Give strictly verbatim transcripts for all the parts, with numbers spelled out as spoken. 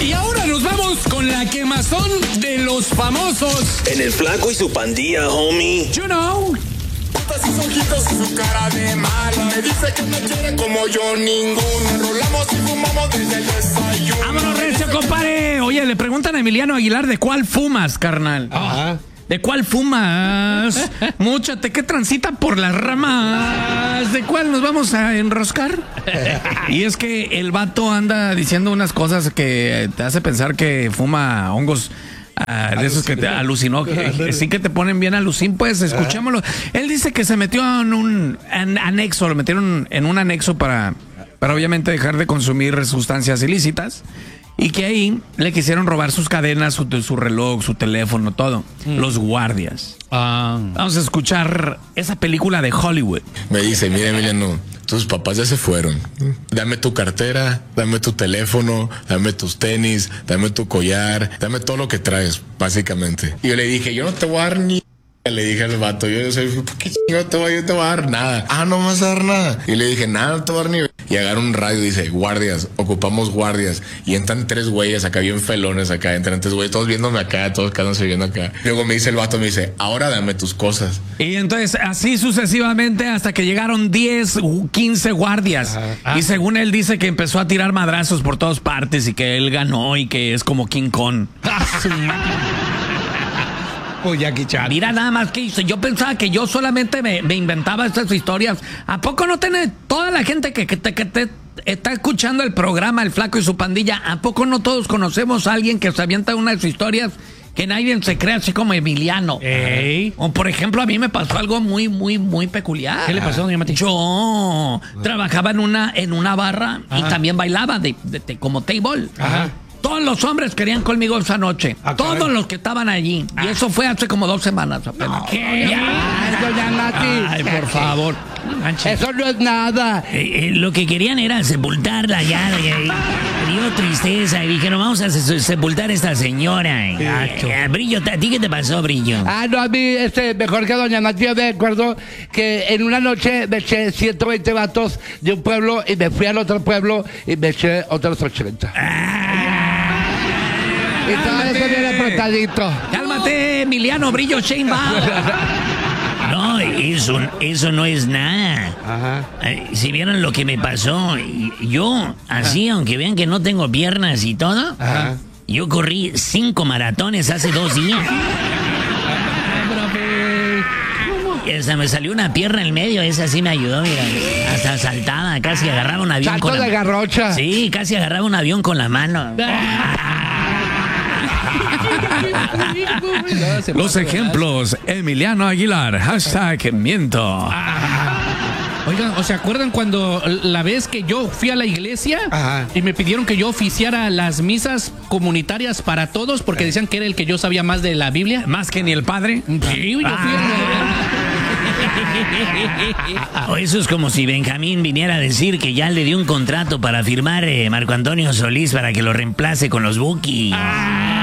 Y ahora nos vamos con la quemazón de los famosos. En el Flaco y su pandilla, homie. You know. Sus ojitos y su cara de mala. Me dice que no quiere como yo ninguno. Rolamos y fumamos desde el desayuno. Vámonos, recio, compadre. Oye, le preguntan a Emiliano Aguilar de cuál fumas, carnal. Ajá. ¿De cuál fumas? Múchate, que transita por las ramas. ¿De cuál nos vamos a enroscar? Y es que el vato anda diciendo unas cosas que te hace pensar que fuma hongos. Uh, de esos que te alucinó, que, sí que te ponen bien alucín, pues escuchémoslo. Él dice que se metió en un an anexo, lo metieron en un anexo para, para obviamente dejar de consumir sustancias ilícitas y que ahí le quisieron robar sus cadenas, su, su reloj, su teléfono, todo. Mm. Los guardias. Ah. Vamos a escuchar esa película de Hollywood. Me dice, mira, Emiliano, tus papás ya se fueron. Dame tu cartera, dame tu teléfono, dame tus tenis, dame tu collar, dame todo lo que traes, básicamente. Y yo le dije, yo no te voy a dar ni... Le dije al vato, yo soy, ¿por qué chingo te voy, yo te voy a dar nada? Ah, no me vas a dar nada. Y le dije, nada, no te voy a dar ni... Y agarra un radio y dice, guardias, ocupamos guardias. Y entran tres güeyes acá, bien felones acá, entran tres güeyes, todos viéndome acá, todos quedándose viendo acá. Luego me dice el vato, me dice, ahora dame tus cosas. Y entonces, así sucesivamente, hasta que llegaron diez, quince guardias. Ajá. Y según él dice que empezó a tirar madrazos por todas partes y que él ganó y que es como King Kong. Jackie Chan. Mira nada más que hizo. Yo pensaba que yo solamente me, me inventaba estas historias. ¿A poco no tiene toda la gente que, que, te, que te está escuchando el programa El Flaco y su pandilla? ¿A poco no todos conocemos a alguien que se avienta unas historias que nadie se cree, así como Emiliano? Ey. O por ejemplo, a mí me pasó algo muy, muy, muy peculiar. ¿Qué le pasó, doña Mati? Yo trabajaba en una, en una barra. Ajá. Y también bailaba de, de, de, como table. Ajá. Todos los hombres querían conmigo esa noche. Ah, todos caray. Los que estaban allí. Ah. Y eso fue hace como dos semanas apenas. No, ¿qué? Ya, doña Nati. Ay, por favor. Eso no es nada. Eh, eh, lo que querían era sepultarla ya. Me dio tristeza. Y dijeron, vamos a se sepultar a esta señora. Sí. Eh, Brillo, ¿a ti qué te pasó, Brillo? Ah, no, a mí, este, mejor que doña Nati, yo me acuerdo que en una noche me eché ciento veinte vatos de un pueblo y me fui al otro pueblo y me eché otros ochenta. Ah. Y todo eso viene apretadito. Cálmate, Emiliano Brillo Sheinbaum. No, eso, eso no es nada. Ajá. Eh, si vieran lo que me pasó, yo, así, ajá, aunque vean que no tengo piernas y todo, ajá, yo corrí cinco maratones hace dos días. Y hasta me salió una pierna en el medio, esa sí me ayudó, mira. Hasta saltaba, casi agarraba un avión. Salto con de la... garrocha. Sí, casi agarraba un avión con la mano. Los ejemplos, Emiliano Aguilar, hashtag miento. Oigan, ¿o se acuerdan cuando la vez que yo fui a la iglesia? Ajá. Y me pidieron que yo oficiara las misas comunitarias para todos porque decían que era el que yo sabía más de la Biblia? ¿Más que ni el padre? Sí, yo fui a... O eso es como si Benjamín viniera a decir que ya le dio un contrato para firmar eh, Marco Antonio Solís para que lo reemplace con los Buki. Ah.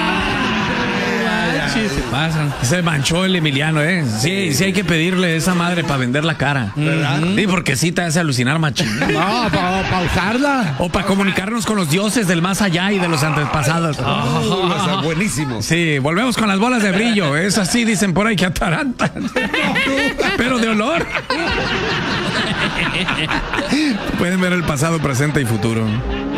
Sí, se pasan. Se manchó el Emiliano, ¿eh? Sí, sí hay que pedirle esa madre para vender la cara. ¿Verdad? Sí, porque sí te hace alucinar machín. No, para pa usarla. O para comunicarnos con los dioses del más allá y de los antepasados. Oh, oh, o sea, buenísimo. Sí, volvemos con las bolas de brillo. Es así, dicen por ahí, que atarantan. Pero de olor. Pueden ver el pasado, presente y futuro.